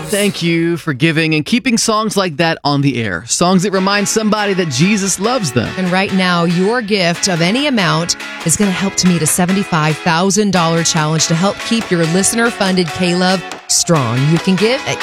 Thank you for giving and keeping songs like that on the air. Songs that remind somebody that Jesus loves them. And right now, your gift of any amount is going to help to meet a $75,000 challenge to help keep your listener-funded K-Love strong. You can give at